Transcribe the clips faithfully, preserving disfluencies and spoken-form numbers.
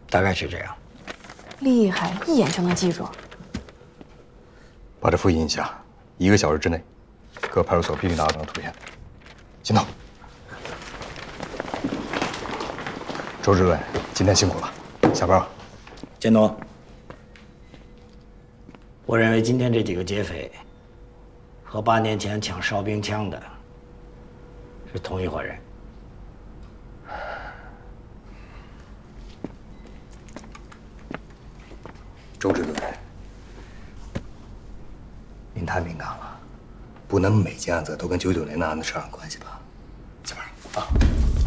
大概是这样。 厉害，一眼就能记住。 把这复印一下，一个小时之内，各派出所必须拿到这张图片。行动。周支队，今天辛苦了，下班吧。 建东，我认为今天这几个劫匪和八年前抢哨兵枪的是同一伙人。 周支队，您太敏感了，不能每件案子都跟九九年的案子扯上关系吧？下班啊。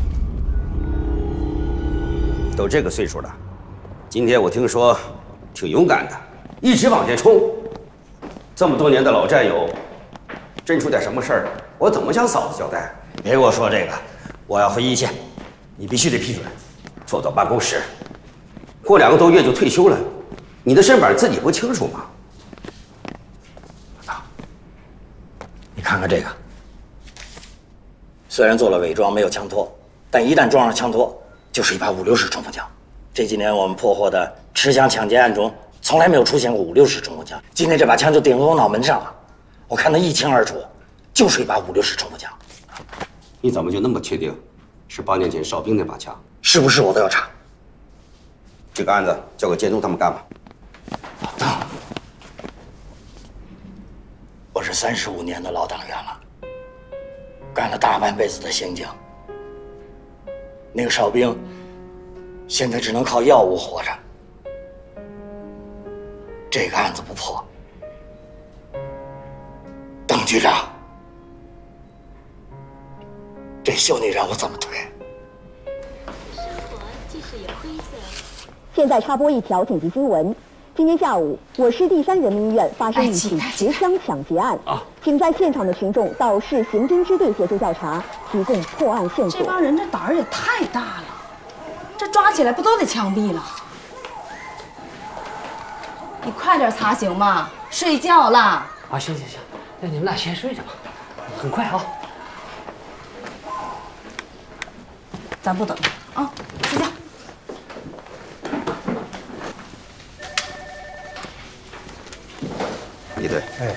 都这个岁数了，今天我听说挺勇敢的，一直往前冲。这么多年的老战友，真出点什么事儿，我怎么向嫂子交代？ 别给我说这个，我要回一线， 你必须得批准，坐到办公室。过两个多月就退休了，你的身板自己不清楚吗？ 你看看这个，虽然做了伪装，没有枪托，但一旦装上枪托，就是一把五六式冲锋枪。这几年我们破获的持枪抢劫案中，从来没有出现过五六式冲锋枪。今天这把枪就顶在我脑门上了，我看得一清二楚，就是一把五六式冲锋枪。 你怎么就那么确定是八年前哨兵那把枪？ 是不是我都要查。 这个案子交给建东他们干吧。 老邓，我是三十五年的老党员了，干了大半辈子的刑警。那个哨兵现在只能靠药物活着。这个案子不破，邓局长，这秀你让我怎么推？ 生活即使有灰色。 现在插播一条紧急新闻：今天下午，我市第三人民医院发生一起持枪抢劫案，请在现场的群众到市刑侦支队协助调查，提供破案线索。 这帮人这胆儿也太大了，这抓起来不都得枪毙了？你快点查行吗？睡觉了。 啊，行行行，那你们俩先睡着吧，很快啊。 咱不等了啊，睡觉。 李队， 哎，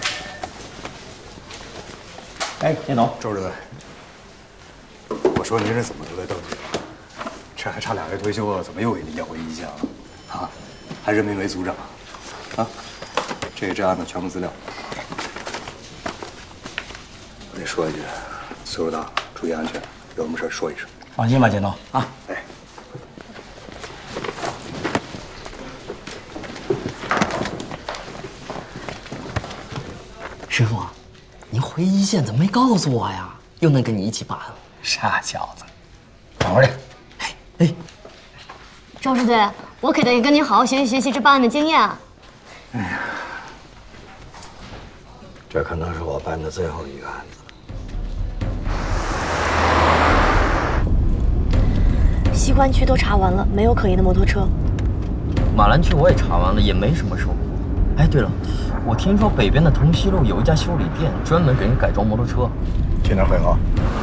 哎，建东， 周支队，我说您是怎么得罪邓局长？这还差俩月退休了，怎么又给您要回一线了？啊，还任命为组长？啊，这个这案子全部资料。我得说一句，岁数大，注意安全，有什么事说一声。 放心吧，建东啊。 哎。 师傅，你回一线怎么没告诉我呀？又能跟你一起办案？ 傻小子，等会儿去。 哎哎， 周支队，我可得跟您好好学习学习这办案的经验啊。 哎呀，这可能是我办的最后一个案子。 西关区都查完了，没有可疑的摩托车。 马兰区我也查完了，也没什么收获。哎，对了，我听说北边的桐西路有一家修理店，专门给人改装摩托车。 去那儿汇合。